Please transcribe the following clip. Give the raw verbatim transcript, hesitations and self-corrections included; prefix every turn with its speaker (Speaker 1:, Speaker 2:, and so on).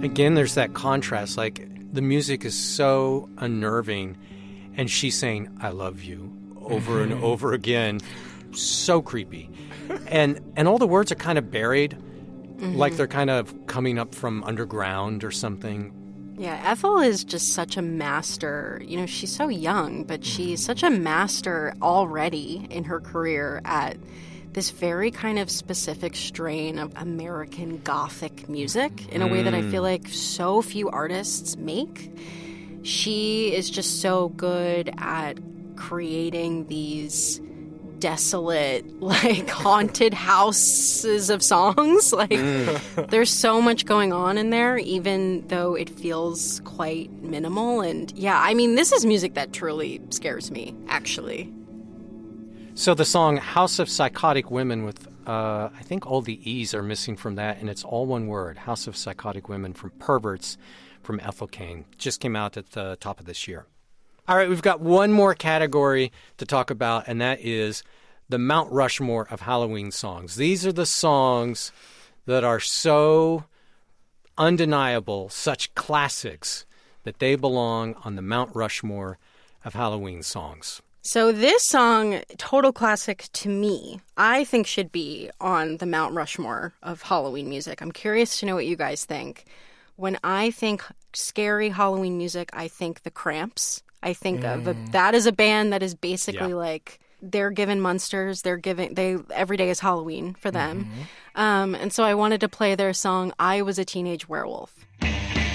Speaker 1: Again, there's that contrast. Like, the music is so unnerving, and she's saying, I love you, over and over again. So creepy. And and all the words are kind of buried, mm-hmm. like they're kind of coming up from underground or something.
Speaker 2: Yeah, Ethel is just such a master. You know, she's so young, but she's such a master already in her career at this very kind of specific strain of American Gothic music in a mm. way that I feel like so few artists make. She is just so good at creating these desolate, like, haunted houses of songs. Like, mm. there's so much going on in there, even though it feels quite minimal. And yeah, I mean, this is music that truly scares me, actually.
Speaker 1: So the song House of Psychotic Women with, uh, I think all the E's are missing from that, and it's all one word, House of Psychotic Women from Perverts from Ethel Cain. Just came out at the top of this year. All right, we've got one more category to talk about, and that is the Mount Rushmore of Halloween songs. These are the songs that are so undeniable, such classics, that they belong on the Mount Rushmore of Halloween songs.
Speaker 2: So this song, total classic to me, I think should be on the Mount Rushmore of Halloween music. I'm curious to know what you guys think. When I think scary Halloween music, I think the Cramps. I think mm. of a, that is a band that is basically yeah. like they're given monsters. They're giving they every day is Halloween for them, mm-hmm. um, and so I wanted to play their song "I Was a Teenage Werewolf."